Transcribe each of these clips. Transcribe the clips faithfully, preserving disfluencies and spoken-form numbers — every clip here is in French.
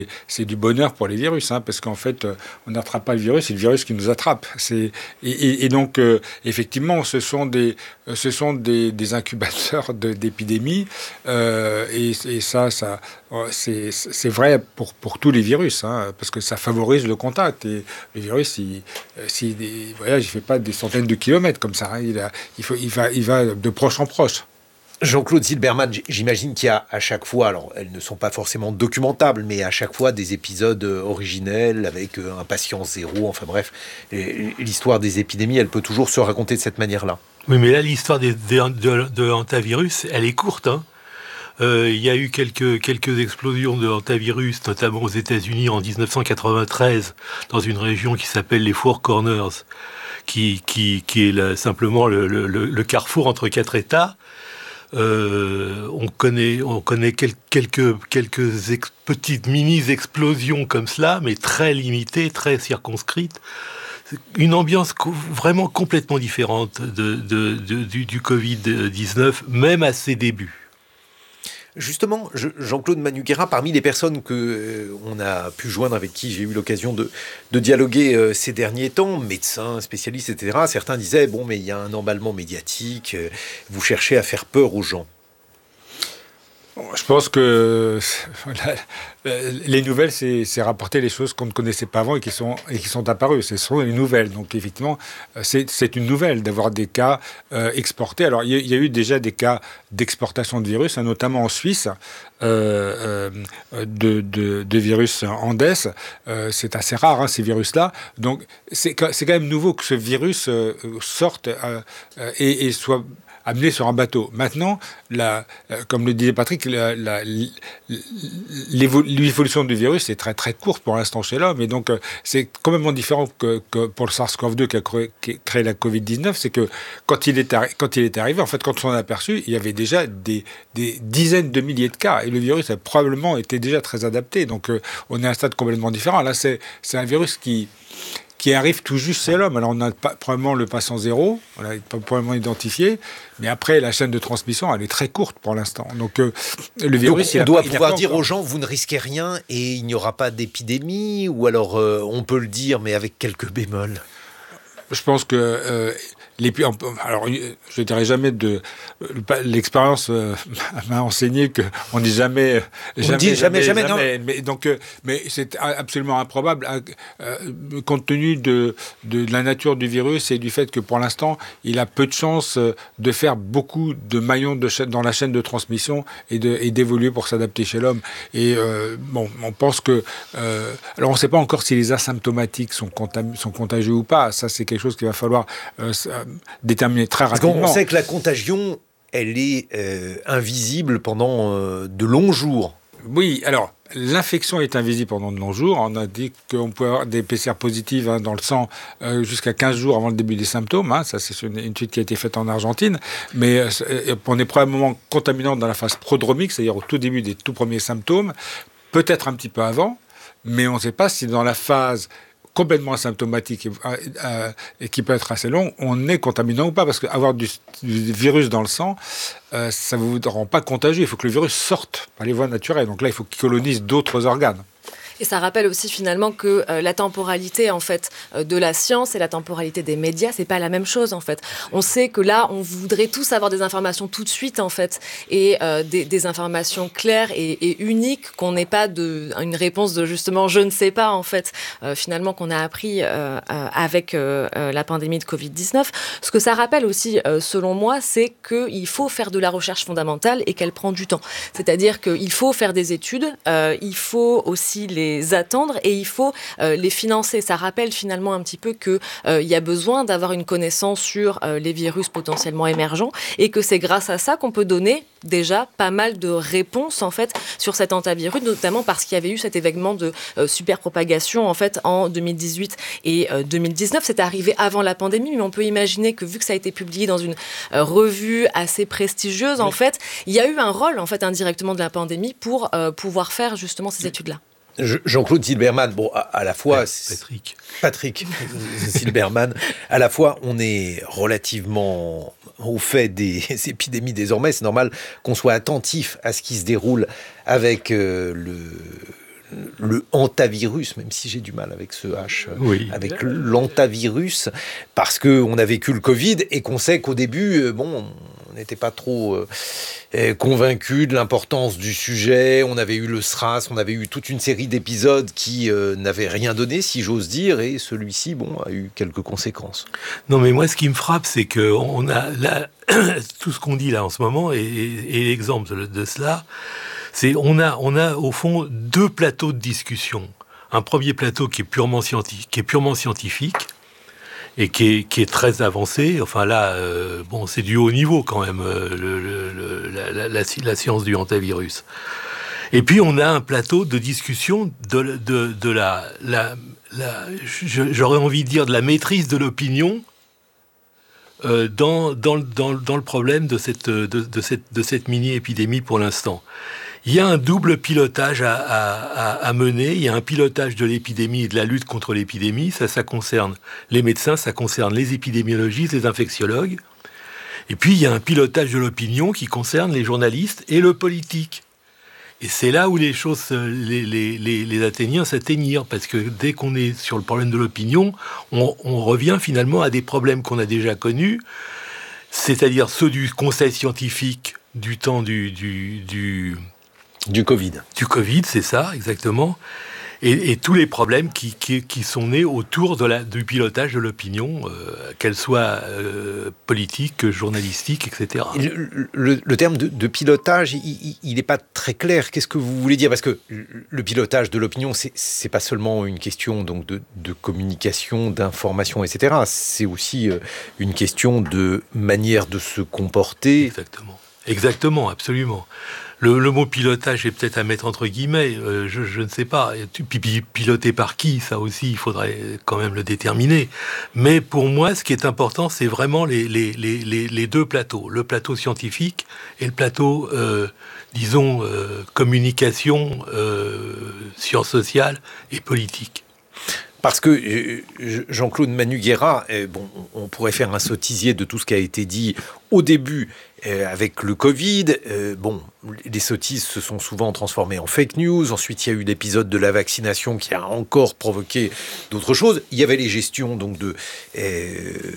c'est du bonheur pour les virus, hein, parce qu'en fait, euh, on n'attrape pas le virus, c'est le virus qui nous attrape. C'est, et, et, et donc, euh, effectivement, ce sont des, euh, ce sont des, des incubateurs de, d'épidémies, euh, et, et ça, ça c'est, c'est vrai pour, pour tous les virus, hein, parce que ça favorise le contact. Et le virus, il, s'il voyage, il ne fait pas des centaines de kilomètres comme ça, hein, il, a, il, faut, il, va, il va de proche en proche. Jean-Claude Silberman, j'imagine qu'il y a à chaque fois, alors elles ne sont pas forcément documentables, mais à chaque fois des épisodes originels avec un patient zéro, enfin bref, l'histoire des épidémies, elle peut toujours se raconter de cette manière-là. Oui, mais là, l'histoire des, de, de, de hantavirus, elle est courte, hein. Euh, il y a eu quelques, quelques explosions de hantavirus, notamment aux États-Unis en dix-neuf cent quatre-vingt-treize, dans une région qui s'appelle les Four Corners, qui, qui, qui est là, simplement le, le, le carrefour entre quatre États. Euh, on connaît, on connaît quel, quelques, quelques ex, petites mini-explosions comme cela, mais très limitées, très circonscrites. Une ambiance co- vraiment complètement différente de, de, de, du, du covid dix-neuf, même à ses débuts. Justement, je, Jean-Claude Manuguera, parmi les personnes que euh, on a pu joindre, avec qui j'ai eu l'occasion de, de dialoguer euh, ces derniers temps, médecins, spécialistes, et cetera, certains disaient, bon, mais il y a un emballement médiatique, euh, vous cherchez à faire peur aux gens. Je pense que les nouvelles, c'est, c'est rapporter les choses qu'on ne connaissait pas avant et qui sont, et qui sont apparues. Ce sont les nouvelles. Donc, effectivement, c'est, c'est une nouvelle d'avoir des cas euh, exportés. Alors, il y, y a eu déjà des cas d'exportation de virus, hein, notamment en Suisse, euh, euh, de, de, de virus Andes. Euh, c'est assez rare, hein, ces virus-là. Donc, c'est, c'est quand même nouveau que ce virus euh, sorte euh, et, et soit amené sur un bateau. Maintenant, la, comme le disait Patrick, la, la, l'évolution du virus est très très courte pour l'instant chez l'homme, et donc c'est complètement différent que, que pour le SARS-CoV deux qui a créé, qui a créé la covid dix-neuf, c'est que quand il est, arri- quand il est arrivé, en fait, quand on s'en est aperçu, il y avait déjà des, des dizaines de milliers de cas, et le virus a probablement été déjà très adapté, donc euh, on est à un stade complètement différent. Là, c'est, c'est un virus qui... qui arrive tout juste chez l'homme. Alors, on a pas, probablement le patient zéro, on l'a pas probablement identifié, mais après, la chaîne de transmission, elle est très courte pour l'instant. Donc, euh, le virus... Donc, on il doit a, pouvoir il dire encore... aux gens, vous ne risquez rien et il n'y aura pas d'épidémie, ou alors euh, on peut le dire, mais avec quelques bémols. Je pense que... Euh, les, alors, je ne dirais jamais de... L'expérience euh, m'a enseigné qu'on ne dit jamais... On jamais, dit jamais, jamais, jamais, jamais non. Mais, donc, euh, mais c'est absolument improbable, euh, compte tenu de, de, de la nature du virus et du fait que, pour l'instant, il a peu de chances de faire beaucoup de maillons de chaîne, dans la chaîne de transmission et, de, et d'évoluer pour s'adapter chez l'homme. Et euh, bon, on pense que... Euh, alors, on ne sait pas encore si les asymptomatiques sont, contam- sont contagieux ou pas. Ça, c'est quelque chose qu'il va falloir... Euh, déterminer très rapidement. Parce qu'on sait que la contagion, elle est euh, invisible pendant euh, de longs jours. Oui, alors, l'infection est invisible pendant de longs jours. On a dit qu'on pouvait avoir des P C R positives, hein, dans le sang euh, jusqu'à quinze jours avant le début des symptômes. Hein. Ça, c'est une, une étude qui a été faite en Argentine. Mais euh, on est probablement contaminant dans la phase prodromique, c'est-à-dire au tout début des tout premiers symptômes, peut-être un petit peu avant, mais on ne sait pas si dans la phase complètement asymptomatique et, euh, et qui peut être assez long, on est contaminant ou pas, parce qu'avoir du, du virus dans le sang, euh, ça ne vous rend pas contagieux. Il faut que le virus sorte par les voies naturelles. Donc là, il faut qu'il colonise d'autres organes. Et ça rappelle aussi finalement que euh, la temporalité en fait euh, de la science et la temporalité des médias, c'est pas la même chose en fait. On sait que là, on voudrait tous avoir des informations tout de suite en fait, et euh, des, des informations claires et, et uniques, qu'on n'ait pas de une réponse de justement je ne sais pas en fait. Euh, finalement, qu'on a appris euh, euh, avec euh, euh, la pandémie de covid dix-neuf. Ce que ça rappelle aussi, euh, selon moi, c'est qu'il faut faire de la recherche fondamentale et qu'elle prend du temps. C'est-à-dire qu'il faut faire des études, euh, il faut aussi les attendre et il faut euh, les financer. Ça rappelle finalement un petit peu qu'il euh, y a besoin d'avoir une connaissance sur euh, les virus potentiellement émergents et que c'est grâce à ça qu'on peut donner déjà pas mal de réponses en fait sur cet hantavirus, notamment parce qu'il y avait eu cet événement de euh, superpropagation en fait en deux mille dix-huit et euh, deux mille dix-neuf. C'était arrivé avant la pandémie, mais on peut imaginer que vu que ça a été publié dans une euh, revue assez prestigieuse, oui. En fait, il y a eu un rôle en fait indirectement de la pandémie pour euh, pouvoir faire justement ces études-là. Jean-Claude Silberman, bon, à, à la fois... Patrick. Patrick Silberman, à la fois, on est relativement au fait des épidémies désormais. C'est normal qu'on soit attentif à ce qui se déroule avec euh, le, le hantavirus, même si j'ai du mal avec ce H, oui. avec l'hantavirus, parce qu'on a vécu le Covid et qu'on sait qu'au début, bon, on n'était pas trop euh, convaincus de l'importance du sujet. On avait eu le SRAS, on avait eu toute une série d'épisodes qui euh, n'avaient rien donné, si j'ose dire, et celui-ci, bon, a eu quelques conséquences. Non, mais moi, ce qui me frappe, c'est que on a là, tout ce qu'on dit là en ce moment, et, et, et l'exemple de, de cela, c'est on a, on a au fond deux plateaux de discussion. Un premier plateau qui est purement scientifique, qui est purement scientifique et qui est, qui est très avancé. Enfin là, euh, bon, c'est du haut niveau quand même, euh, le, le, la, la, la, la science du hantavirus. Et puis on a un plateau de discussion de, de, de la, la, la, j'aurais envie de dire de la maîtrise de l'opinion euh, dans, dans, dans, dans le problème de cette, de, de cette, de cette mini-épidémie pour l'instant. Il y a un double pilotage à, à, à mener. Il y a un pilotage de l'épidémie et de la lutte contre l'épidémie. Ça, ça concerne les médecins, ça concerne les épidémiologistes, les infectiologues. Et puis, il y a un pilotage de l'opinion qui concerne les journalistes et le politique. Et c'est là où les choses, les, les, les, les Athéniens s'atteignirent. Parce que dès qu'on est sur le problème de l'opinion, on, on revient finalement à des problèmes qu'on a déjà connus, c'est-à-dire ceux du conseil scientifique du temps du... du, du Du Covid. Du Covid, c'est ça, exactement. Et, et tous les problèmes qui, qui, qui sont nés autour de la, du pilotage de l'opinion, euh, qu'elle soit euh, politique, journalistique, et cetera. Le, le, le terme de, de pilotage, il n'est pas très clair. Qu'est-ce que vous voulez dire ? Parce que le pilotage de l'opinion, c'est, c'est pas seulement une question donc, de, de communication, d'information, et cetera. C'est aussi une question de manière de se comporter. Exactement. Exactement, absolument. Le, le mot pilotage est peut-être à mettre entre guillemets, euh, je, je ne sais pas. Piloté par qui, ça aussi, il faudrait quand même le déterminer. Mais pour moi, ce qui est important, c'est vraiment les, les, les, les deux plateaux. Le plateau scientifique et le plateau, euh, disons, euh, communication, euh, sciences sociales et politique. Parce que euh, Jean-Claude Manugera, euh, bon, on pourrait faire un sottisier de tout ce qui a été dit au début euh, avec le Covid. Euh, bon, les sottises se sont souvent transformées en fake news. Ensuite, il y a eu l'épisode de la vaccination qui a encore provoqué d'autres choses. Il y avait les gestions donc de, euh,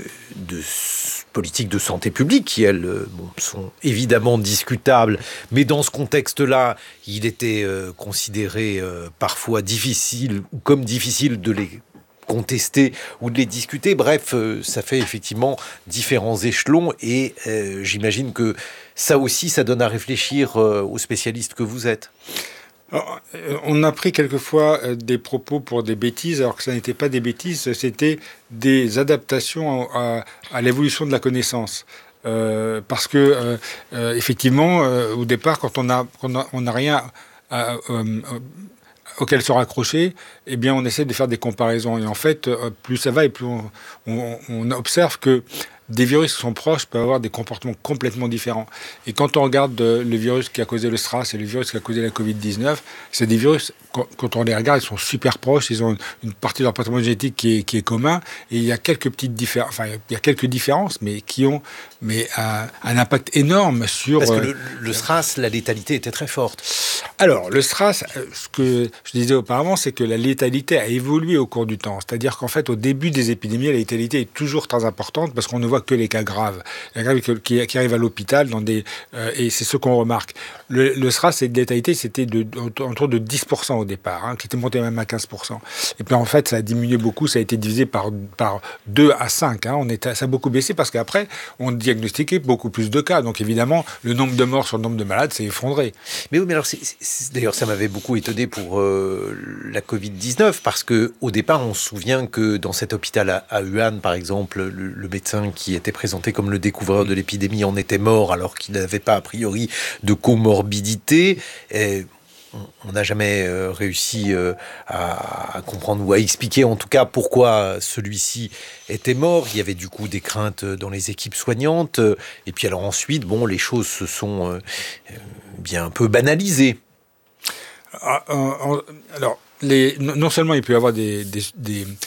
de politiques de santé publique qui, elles, euh, bon, sont évidemment discutables. Mais dans ce contexte-là, il était euh, considéré euh, parfois difficile ou comme difficile de les contester ou de les discuter. Bref, euh, ça fait effectivement différents échelons et euh, j'imagine que ça aussi, ça donne à réfléchir euh, aux spécialistes que vous êtes. Alors, on a pris quelquefois des propos pour des bêtises, alors que ça n'était pas des bêtises, c'était des adaptations à, à l'évolution de la connaissance. Euh, parce que, euh, euh, effectivement, euh, au départ, quand on n'a on a, on a rien à, euh, auquel se raccrocher, eh bien, on essaie de faire des comparaisons. Et en fait, plus ça va et plus on, on, on observe que des virus qui sont proches peuvent avoir des comportements complètement différents. Et quand on regarde le virus qui a causé le SRAS et le virus qui a causé la covid dix-neuf, c'est des virus, quand on les regarde, ils sont super proches, ils ont une partie de leur patrimoine génétique qui est, qui est commun, et il y a quelques petites différences, enfin, il y a quelques différences, mais qui ont mais, un, un impact énorme sur... Parce que le, le SRAS, la létalité était très forte. Alors, le SRAS, ce que je disais auparavant, c'est que la létalité a évolué au cours du temps. C'est-à-dire qu'en fait, au début des épidémies, la létalité est toujours très importante parce qu'on ne voit que les cas graves, les cas graves qui, qui arrivent à l'hôpital, dans des, euh, et c'est ce qu'on remarque. Le, le SRAS, cette létalité, c'était de, autour de dix pour cent au départ, hein, qui était monté même à quinze pour cent. Et puis en fait, ça a diminué beaucoup, ça a été divisé par, par deux à cinq. Hein. On est, ça a beaucoup baissé parce qu'après, on diagnostiquait beaucoup plus de cas. Donc évidemment, le nombre de morts sur le nombre de malades s'est effondré. Mais oui, mais alors, c'est, c'est, d'ailleurs, ça m'avait beaucoup étonné pour euh, la covid dix-neuf, parce qu'au départ, on se souvient que dans cet hôpital à, à Wuhan, par exemple, le, le médecin qui était présenté comme le découvreur de l'épidémie en était mort alors qu'il n'avait pas a priori de comorbidité. Et on n'a jamais euh, réussi euh, à, à comprendre ou à expliquer en tout cas pourquoi celui-ci était mort. Il y avait du coup des craintes dans les équipes soignantes. Et puis alors ensuite, bon, les choses se sont euh, bien un peu banalisées. Alors, les, non seulement il peut y avoir des, des, des,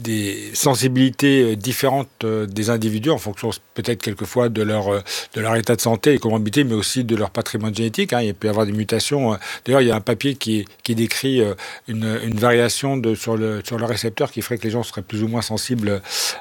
des sensibilités différentes des individus en fonction peut-être quelquefois de leur, de leur état de santé et comorbidité, mais aussi de leur patrimoine génétique. Hein. Il peut y avoir des mutations. D'ailleurs, il y a un papier qui, qui décrit une, une variation de, sur, le, sur le récepteur qui ferait que les gens seraient plus ou moins sensibles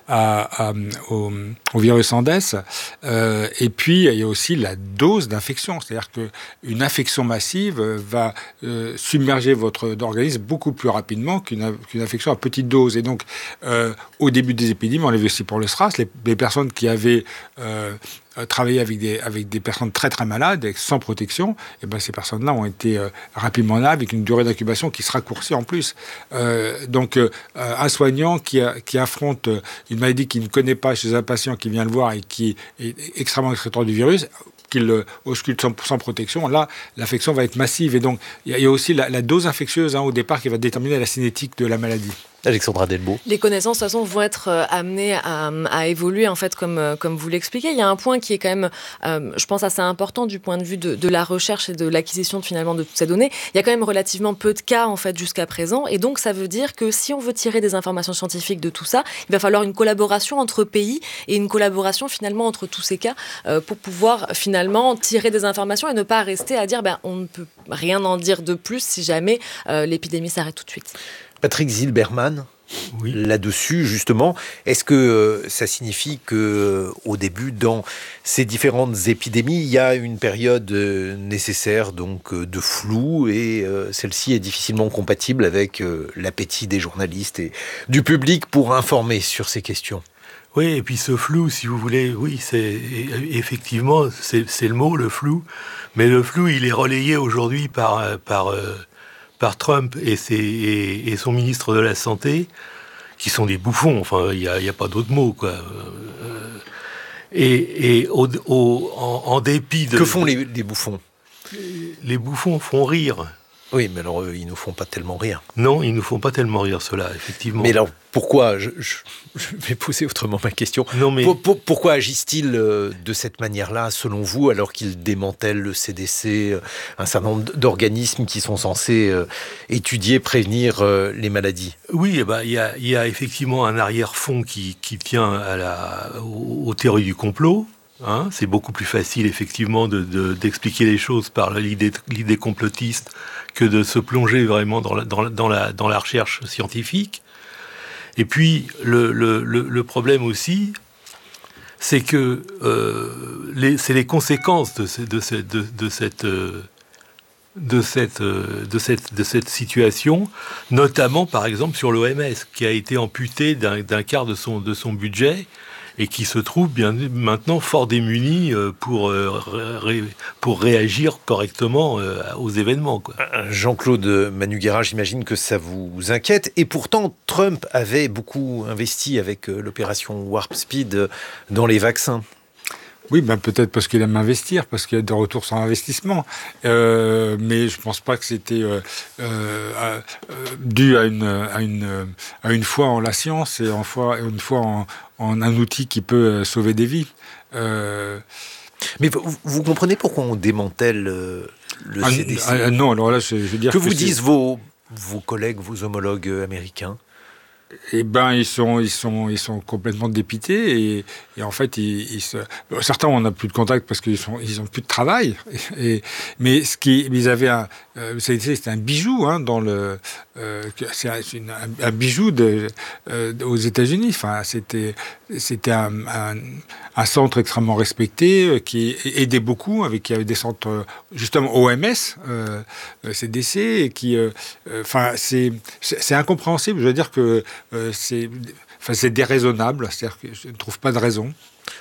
à, à, au, au virus Andes. Euh, et puis, il y a aussi la dose d'infection. C'est-à-dire qu'une infection massive va euh, submerger votre organisme beaucoup plus rapidement qu'une, qu'une infection à petite dose. Et donc, euh, au début des épidémies, on l'a vu aussi pour le SRAS, les, les personnes qui avaient euh, travaillé avec des, avec des personnes très très malades, sans protection, et ben ces personnes-là ont été euh, rapidement là, avec une durée d'incubation qui se raccourcit en plus. Euh, donc, euh, un soignant qui, a, qui affronte une maladie qu'il ne connaît pas chez un patient qui vient le voir et qui est extrêmement excréteur du virus, qu'il ausculte sans, sans protection, là, l'infection va être massive. Et donc, il y, y a aussi la, la dose infectieuse, hein, au départ, qui va déterminer la cinétique de la maladie. Alexandra Delbo. Les connaissances, de toute façon, vont être euh, amenées à, à évoluer, en fait, comme, euh, comme vous l'expliquez. Il y a un point qui est quand même, euh, je pense, assez important du point de vue de, de la recherche et de l'acquisition, finalement, de toutes ces données. Il y a quand même relativement peu de cas, en fait, jusqu'à présent. Et donc, ça veut dire que si on veut tirer des informations scientifiques de tout ça, il va falloir une collaboration entre pays et une collaboration, finalement, entre tous ces cas euh, pour pouvoir, finalement, tirer des informations et ne pas rester à dire, ben, on ne peut rien en dire de plus si jamais euh, l'épidémie s'arrête tout de suite. Patrick Zilberman, oui. Là-dessus, justement, est-ce que euh, ça signifie que euh, au début, dans ces différentes épidémies, il y a une période euh, nécessaire donc euh, de flou et euh, celle-ci est difficilement compatible avec euh, l'appétit des journalistes et du public pour informer sur ces questions? Oui, et puis ce flou, si vous voulez, oui, c'est effectivement, c'est, c'est le mot, le flou, mais le flou, il est relayé aujourd'hui par... par euh, par Trump et, ses, et, et son ministre de la Santé, qui sont des bouffons, enfin, il n'y a, a pas d'autre mot, quoi. Euh, et et au, au, en, en dépit de... Que font les, les bouffons? Les bouffons font rire. Oui, mais alors, ils ne nous font pas tellement rire. Non, ils ne nous font pas tellement rire, ceux-là, effectivement. Mais alors, pourquoi je, je, je vais poser autrement ma question. Non, mais... pour, pour, pourquoi agissent-ils de cette manière-là, selon vous, alors qu'ils démantèlent le C D C, un certain nombre d'organismes qui sont censés euh, étudier, prévenir euh, les maladies? Oui, eh ben, y a, y a effectivement un arrière-fond qui, qui tient à la, aux, aux théories du complot. Hein, c'est beaucoup plus facile, effectivement, de, de, d'expliquer les choses par l'idée, l'idée complotiste que de se plonger vraiment dans la, dans la, dans la, dans la recherche scientifique. Et puis, le, le, le, le problème aussi, c'est que euh, les, c'est les conséquences de, ce, de, ce, de, de cette... Euh, de cette, de, cette, de cette situation, notamment, par exemple, sur l'O M S, qui a été amputé d'un, d'un quart de son, de son budget, et qui se trouve bien maintenant fort démuni pour, ré, pour réagir correctement aux événements, quoi. Jean-Claude Manugera, j'imagine que ça vous inquiète. Et pourtant, Trump avait beaucoup investi avec l'opération Warp Speed dans les vaccins. Oui, ben peut-être parce qu'il aime investir, parce qu'il y a des retours sur investissement. Euh, mais je ne pense pas que c'était euh, euh, dû à une, à, une, à une foi en la science et en foi, une foi en, en un outil qui peut sauver des vies. Euh... Mais vous, vous comprenez pourquoi on démantèle le ah, C D C? ah, Non, alors là, je, je veux dire que, que vous c'est... disent vos, vos collègues, vos homologues américains? Eh ben, ils sont, ils sont, ils sont complètement dépités et, et en fait, ils, ils se... certains on n'a plus de contact parce qu'ils sont, ils ont plus de travail. Et, mais ce qui, ils avaient un, euh, c'était un bijou, hein, dans le, euh, c'est un, une, un, un bijou de, euh, aux États-Unis. Enfin, c'était, c'était un, un, un centre extrêmement respecté euh, qui aidait beaucoup, avec qui avait des centres justement O M S, euh, C D C, et qui, enfin, euh, c'est, c'est incompréhensible. Je veux dire que Euh, c'est, enfin, c'est déraisonnable, c'est-à-dire que je ne trouve pas de raison.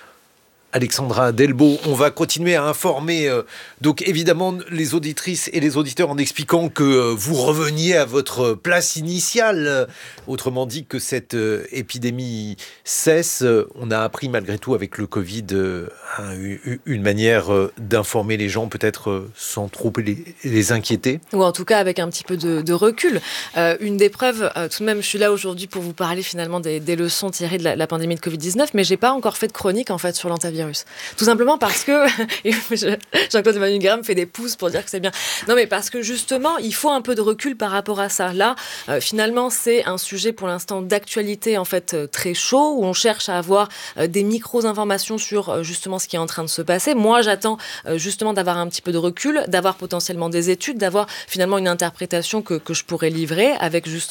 Alexandra Delbo, on va continuer à informer euh, donc évidemment les auditrices et les auditeurs en expliquant que euh, vous reveniez à votre place initiale, euh, autrement dit que cette euh, épidémie cesse. Euh, on a appris malgré tout avec le Covid euh, un, une manière d'informer les gens, peut-être sans trop les, les inquiéter. Ou en tout cas avec un petit peu de, de recul. Euh, une des preuves, euh, tout de même, je suis là aujourd'hui pour vous parler finalement des, des leçons tirées de la, la pandémie de covid dix-neuf, mais j'ai pas encore fait de chronique en fait sur l'antivirus. Tout simplement parce que Jean-Claude Emmanuel Guérin me fait des pouces pour dire que c'est bien. Non, mais parce que justement, il faut un peu de recul par rapport à ça. Là, euh, finalement, c'est un sujet pour l'instant d'actualité en fait euh, très chaud où on cherche à avoir euh, des micros-informations sur euh, justement ce qui est en train de se passer. Moi, j'attends euh, justement d'avoir un petit peu de recul, d'avoir potentiellement des études, d'avoir finalement une interprétation que, que je pourrais livrer avec justement